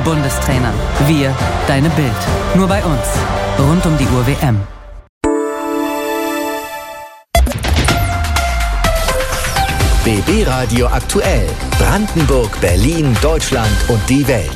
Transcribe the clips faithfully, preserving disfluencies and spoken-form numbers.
Bundestrainer. Wir, deine Bild. Nur bei uns. Rund um die Uhr W M. B B Radio aktuell. Brandenburg, Berlin, Deutschland und die Welt.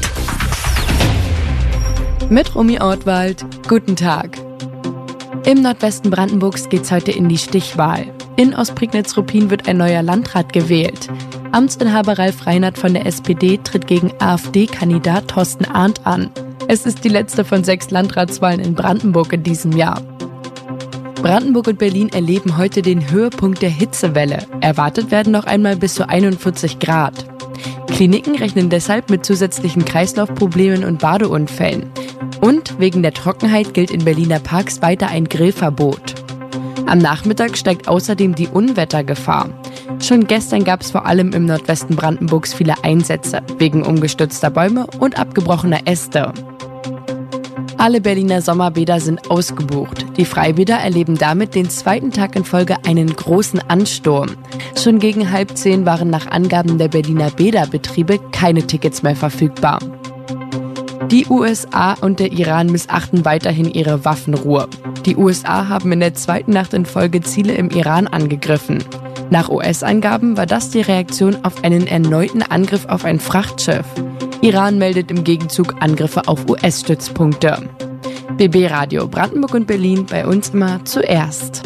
Mit Romy Ortwald. Guten Tag. Im Nordwesten Brandenburgs geht's heute in die Stichwahl. In Ostprignitz-Ruppin wird ein neuer Landrat gewählt. Amtsinhaber Ralf Reinert von der S P D tritt gegen AfD-Kandidat Thorsten Arndt an. Es ist die letzte von sechs Landratswahlen in Brandenburg in diesem Jahr. Brandenburg und Berlin erleben heute den Höhepunkt der Hitzewelle. Erwartet werden noch einmal bis zu einundvierzig Grad. Kliniken rechnen deshalb mit zusätzlichen Kreislaufproblemen und Badeunfällen. Und wegen der Trockenheit gilt in Berliner Parks weiter ein Grillverbot. Am Nachmittag steigt außerdem die Unwettergefahr. Schon gestern gab es vor allem im Nordwesten Brandenburgs viele Einsätze wegen umgestürzter Bäume und abgebrochener Äste. Alle Berliner Sommerbäder sind ausgebucht. Die Freibäder erleben damit den zweiten Tag in Folge einen großen Ansturm. Schon gegen halb zehn waren nach Angaben der Berliner Bäderbetriebe keine Tickets mehr verfügbar. Die U S A und der Iran missachten weiterhin ihre Waffenruhe. Die U S A haben in der zweiten Nacht in Folge Ziele im Iran angegriffen. Nach U S-Angaben war das die Reaktion auf einen erneuten Angriff auf ein Frachtschiff. Iran meldet im Gegenzug Angriffe auf U S-Stützpunkte. B B Radio Brandenburg und Berlin, bei uns immer zuerst.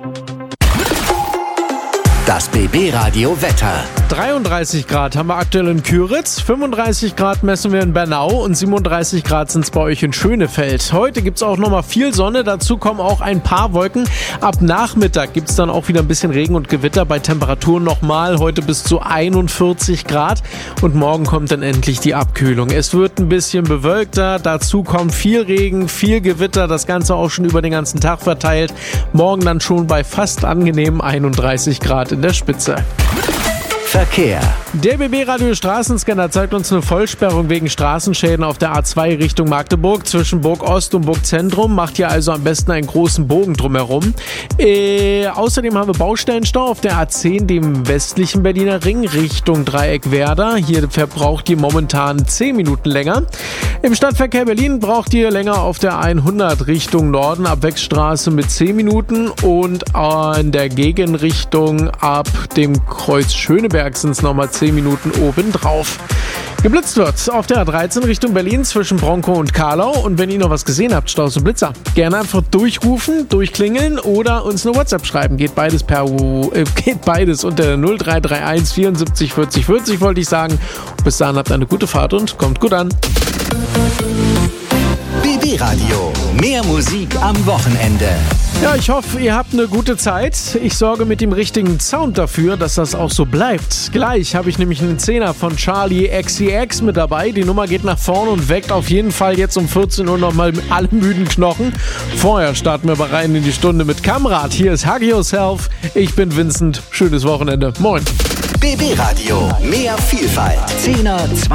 Das B B Radio Wetter. dreiunddreißig Grad haben wir aktuell in Küritz, fünfunddreißig Grad messen wir in Bernau und siebenunddreißig Grad sind es bei euch in Schönefeld. Heute gibt es auch nochmal viel Sonne, dazu kommen auch ein paar Wolken. Ab Nachmittag gibt es dann auch wieder ein bisschen Regen und Gewitter, bei Temperaturen nochmal heute bis zu einundvierzig Grad und morgen kommt dann endlich die Abkühlung. Es wird ein bisschen bewölkter, dazu kommt viel Regen, viel Gewitter, das Ganze auch schon über den ganzen Tag verteilt. Morgen dann schon bei fast angenehmen einunddreißig Grad in der Spitze. Verkehr. Der B B-Radio Straßenscanner zeigt uns eine Vollsperrung wegen Straßenschäden auf der A zwei Richtung Magdeburg zwischen Burg Ost und Burg Zentrum. Macht hier also am besten einen großen Bogen drumherum. Äh, außerdem haben wir Baustellenstau auf der A zehn, dem westlichen Berliner Ring, Richtung Dreieck Werder. Hier verbraucht ihr momentan zehn Minuten länger. Im Stadtverkehr Berlin braucht ihr länger auf der hundert Richtung Norden, ab Wechstraße mit zehn Minuten und in der Gegenrichtung ab dem Kreuz Schöneberg sind es nochmal zehn Minuten obendrauf. Geblitzt wird auf der A dreizehn Richtung Berlin zwischen Bronkow und Karlau. Und wenn ihr noch was gesehen habt, Staus und Blitzer, gerne einfach durchrufen, durchklingeln oder uns eine WhatsApp schreiben. Geht beides per äh, geht beides unter null drei drei eins vierundsiebzig vierzig vierzig, wollte ich sagen. Bis dahin habt eine gute Fahrt und kommt gut an. B B Radio. Mehr Musik am Wochenende. Ja, ich hoffe, ihr habt eine gute Zeit. Ich sorge mit dem richtigen Sound dafür, dass das auch so bleibt. Gleich habe ich nämlich einen Zehner von Charlie X C X mit dabei. Die Nummer geht nach vorne und weckt auf jeden Fall jetzt um vierzehn Uhr nochmal alle müden Knochen. Vorher starten wir aber rein in die Stunde mit Kamrat. Hier ist Hug Yourself. Ich bin Vincent. Schönes Wochenende. Moin. B B Radio. Mehr Vielfalt. Zehner.